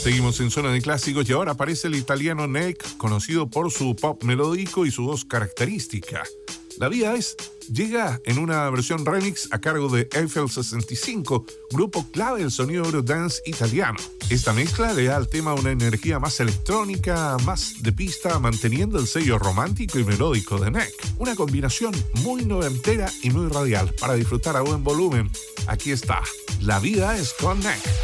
Seguimos en Zona de Clásicos y ahora aparece el italiano Neck, conocido por su pop melódico y su voz característica. La Vida es llega en una versión remix a cargo de Eiffel 65, grupo clave del sonido Eurodance italiano. Esta mezcla le da al tema una energía más electrónica, más de pista, manteniendo el sello romántico y melódico de Neck. Una combinación muy noventera y muy radial para disfrutar a buen volumen. Aquí está, La Vida es con Neck.